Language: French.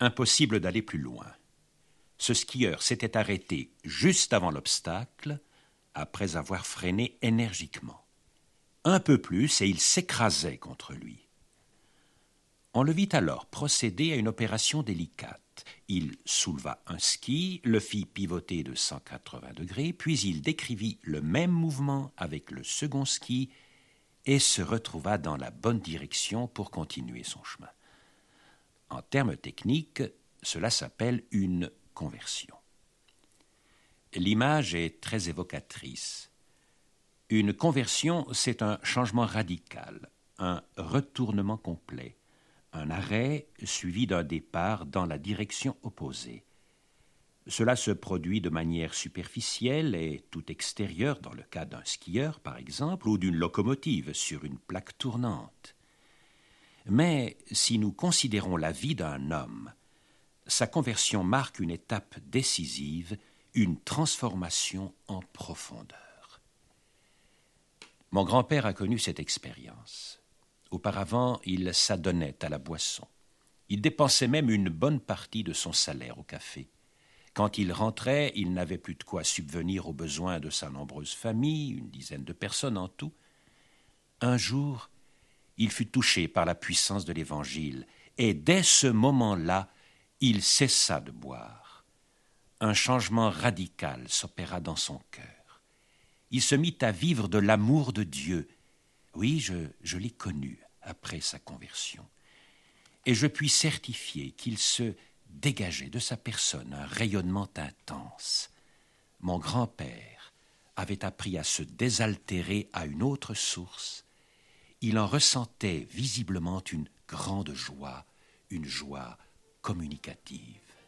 Impossible d'aller plus loin. Ce skieur s'était arrêté juste avant l'obstacle, après avoir freiné énergiquement. Un peu plus et il s'écrasait contre lui. On le vit alors procéder à une opération délicate. Il souleva un ski, le fit pivoter de 180 degrés, puis il décrivit le même mouvement avec le second ski et se retrouva dans la bonne direction pour continuer son chemin. En termes techniques, cela s'appelle une conversion. L'image est très évocatrice. Une conversion, c'est un changement radical, un retournement complet, un arrêt suivi d'un départ dans la direction opposée. Cela se produit de manière superficielle et tout extérieure dans le cas d'un skieur, par exemple, ou d'une locomotive sur une plaque tournante. Mais si nous considérons la vie d'un homme, sa conversion marque une étape décisive, une transformation en profondeur. Mon grand-père a connu cette expérience. Auparavant, il s'adonnait à la boisson. Il dépensait même une bonne partie de son salaire au café. Quand il rentrait, il n'avait plus de quoi subvenir aux besoins de sa nombreuse famille, une dizaine de personnes en tout. Un jour, il fut touché par la puissance de l'Évangile, et dès ce moment-là, il cessa de boire. Un changement radical s'opéra dans son cœur. Il se mit à vivre de l'amour de Dieu. Oui, je l'ai connu après sa conversion. Et je puis certifier qu'il se dégageait de sa personne un rayonnement intense. Mon grand-père avait appris à se désaltérer à une autre source. Il en ressentait visiblement une grande joie, une joie communicative.